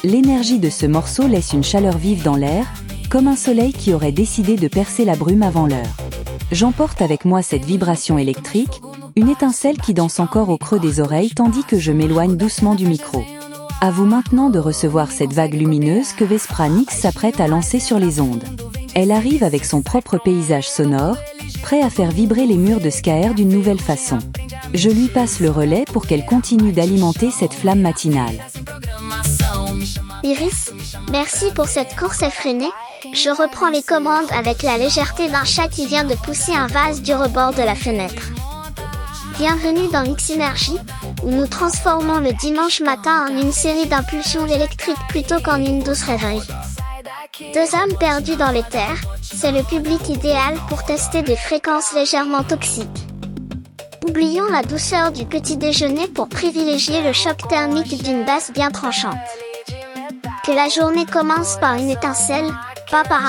L'énergie de ce morceau laisse une chaleur vive dans l'air, comme un soleil qui aurait décidé de percer la brume avant l'heure. J'emporte avec moi cette vibration électrique, une étincelle qui danse encore au creux des oreilles tandis que je m'éloigne doucement du micro. À vous maintenant de recevoir cette vague lumineuse que Vespra Nix s'apprête à lancer sur les ondes. Elle arrive avec son propre paysage sonore, prêt à faire vibrer les murs de Skaer d'une nouvelle façon. Je lui passe le relais pour qu'elle continue d'alimenter cette flamme matinale. Iris, merci pour cette course effrénée. Je reprends les commandes avec la légèreté d'un chat qui vient de pousser un vase du rebord de la fenêtre. Bienvenue dans X-Energy, où nous transformons le dimanche matin en une série d'impulsions électriques plutôt qu'en une douce rêverie. Deux âmes perdues dans l'éther, c'est le public idéal pour tester des fréquences légèrement toxiques. Oublions la douceur du petit déjeuner pour privilégier le choc thermique d'une basse bien tranchante. Que la journée commence par une étincelle, pas par